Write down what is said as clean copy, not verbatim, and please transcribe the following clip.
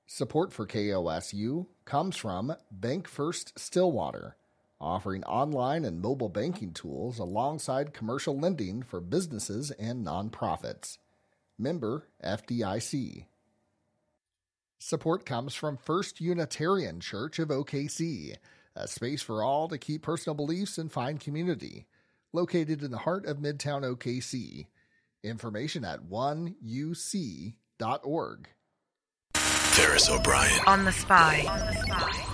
Support for KOSU comes from Bank First Stillwater, offering online and mobile banking tools alongside commercial lending for businesses and nonprofits. Member FDIC. Support comes from First Unitarian Church of OKC, a space for all to keep personal beliefs and find community. Located in the heart of Midtown OKC. Information at 1uc.org. Ferris O'Brien on the Spy.